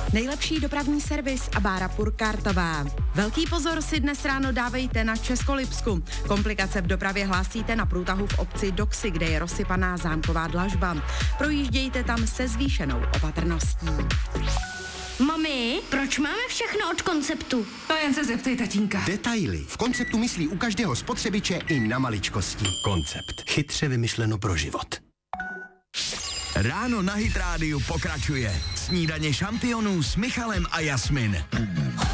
Nejlepší dopravní servis a bára Purkartová. Velký pozor si dnes ráno dávejte na Českolipsku. Komplikace v dopravě hlásíte na průtahu v obci Doxy, kde je rozsypaná zámková dlažba. Projíždějte tam se zvýšenou opatrností. Mami, proč máme všechno od Konceptu? To jen se zeptej tatínka. Detaily. V Konceptu myslí u každého spotřebiče i na maličkosti. Koncept. Chytře vymyšleno pro život. Ráno na Hit rádiu pokračuje. Snídaně šampionů s Michalem a Jasmin.